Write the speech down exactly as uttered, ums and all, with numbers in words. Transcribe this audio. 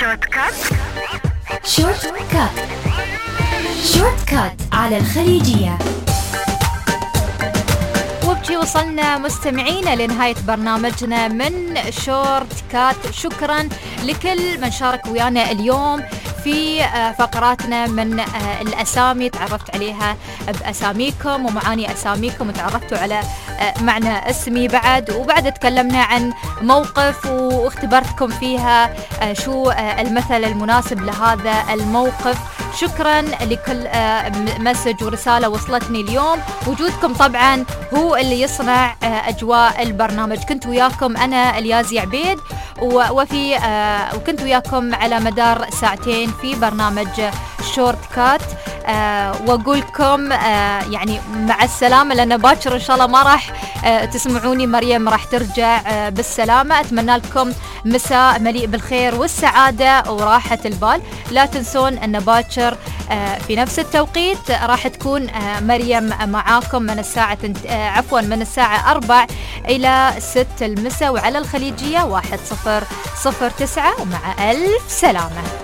شورت كات. شورت كات شورت كات على الخليجية. وبجي وصلنا مستمعينا لنهاية برنامجنا من شورت كات. شكرا لكل من شارك ويانا اليوم في فقراتنا من الأسامي، تعرفت عليها بأساميكم ومعاني أساميكم، وتعرفتوا على معنى اسمي بعد، وبعد تكلمنا عن موقف واختبرتكم فيها شو المثل المناسب لهذا الموقف. شكرا لكل مسج ورسالة وصلتني اليوم. وجودكم طبعا هو اللي يصنع أجواء البرنامج. كنت وياكم أنا اليازي عبيد، وفي وكنت وياكم على مدار ساعتين في برنامج شورت كات. أه واقولكم أه يعني مع السلامة، لأن باكر إن شاء الله ما راح أه تسمعوني. مريم راح ترجع أه بالسلامة. أتمنى لكم مساء مليء بالخير والسعادة وراحة البال. لا تنسون أن باكر أه في نفس التوقيت راح تكون أه مريم معاكم من الساعة أه عفوا من الساعة أربع إلى ست المساء، وعلى الخليجية واحد صفر صفر تسعة. ومع ألف سلامة.